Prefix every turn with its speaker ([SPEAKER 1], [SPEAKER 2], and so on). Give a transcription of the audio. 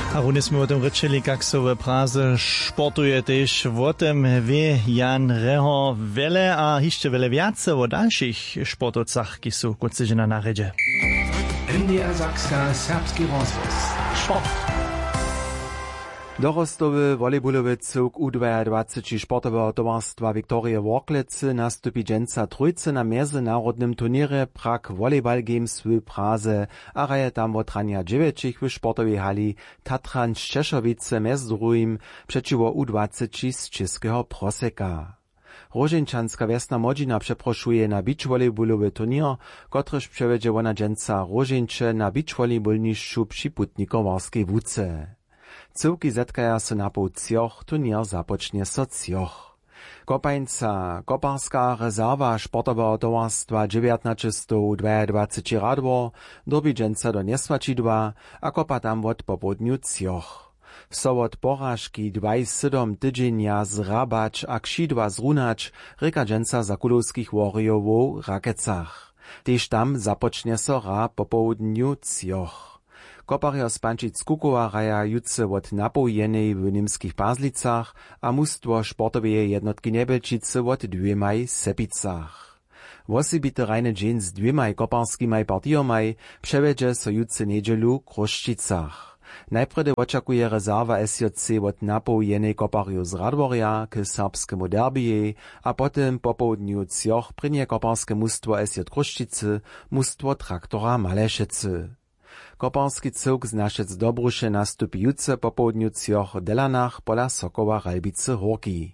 [SPEAKER 1] A runde sme o tom rečeli, kak so v Praze športuje tež o tym wie Jan Reho wele a jeszcze wele viace o dalszych športovcach, ki sú koceže na redzie.
[SPEAKER 2] NDR Saksa serbski rozvoz. Sport.
[SPEAKER 3] Dorostowy volejbolowy cyrk U22 sportowego towarstwa Viktorie Worklece nastupi dżęca trójce na międzynarodnym turnierze Prague Volleyball Games w Praze, a raje tam otrania 9 w sportowej hali Tatran Szczeszowice między drugim przeciwko U20 z czeskiego Proseka. Rożeńczanska wiesna Modzina przeproszuje na beach volleybalowy turnier, kotryż przewiedzie ona dżęca Rożeńcze na beach volleyballniszczu przy Putnikowarskiej Wódce. Cyłki zetkaja se na pół cioch, turnier zapocznie so cioch. Kopańca, koparska rezerwa sportowego towarstwa 1922 radwo, dobi dżęca do nieswačidła, a kopa tam od popołudniu cioch. So od porażki 27 tydzienia zrabać a ksidła zrunać, ryka dżęca za kulowskich warriorów Rakecach. Tež tam zapocznie so ra popołudniu cioch. Kopario Spančic Kukowa raja jutce od napojenej w niemskich Pazlicach, a mustwo sportoweje jednotki Nebelčice od dwójmaj Sepicach. Wosibite rajne dżeń z dwójmaj koparskimaj partiomaj przewiedzie so jutce niedzielu Kruščicach. Najprede oczekuje rezerwa SJC od napojenej kopario z Radworja k serbskemu derbije, a potem po południu cioch prynie koparske mustwo SJ Kruščice, mustwo traktora Malešecy. Koparski cyrk z Našec Dobruše nastupi jutce po południu cioch Delanach pola Sokoła Ralbice Horki.